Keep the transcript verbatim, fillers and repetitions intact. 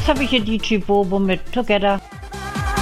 Jetzt habe ich hier D J Bobo mit Together.